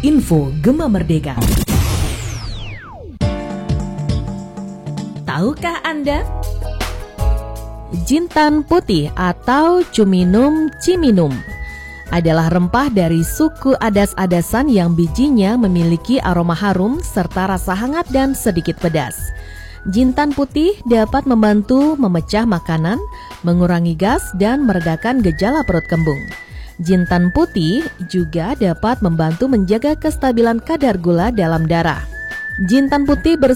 Info Gema Merdeka. Tahukah Anda? Jintan putih atau cuminum ciminum adalah rempah dari suku adas-adasan yang bijinya memiliki aroma harum serta rasa hangat dan sedikit pedas. Jintan putih dapat membantu memecah makanan, mengurangi gas, dan meredakan gejala perut kembung. Jintan putih juga dapat membantu menjaga kestabilan kadar gula dalam darah. Jintan putih